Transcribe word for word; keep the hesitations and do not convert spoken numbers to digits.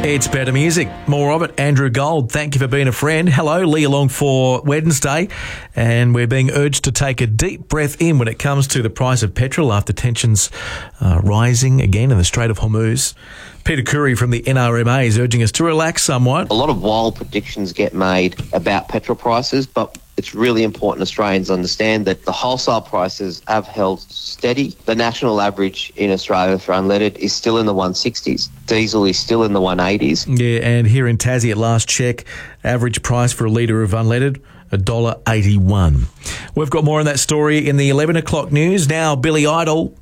It's better music. More of it. Andrew Gold, thank you for being a friend. Hello, Lee along for Wednesday. And we're being urged to take a deep breath in when it comes to the price of petrol after tensions uh, rising again in the Strait of Hormuz. Peter Curry from the N R M A is urging us to relax somewhat. A lot of wild predictions get made about petrol prices, but it's really important Australians understand that the wholesale prices have held steady. The national average in Australia for unleaded is still in the one sixties. Diesel is still in the one eighties. Yeah, and here in Tassie at last check, average price for a litre of unleaded, one dollar eighty-one. We've got more on that story in the eleven o'clock news. Now, Billy Idol